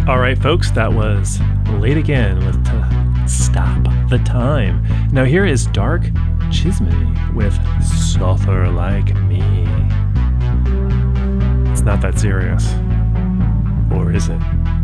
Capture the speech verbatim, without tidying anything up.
All right, folks, that was Late Again with to Stop the Time. Now here is Dark Chismany with Suffer Like Me. It's not that serious. Or is it?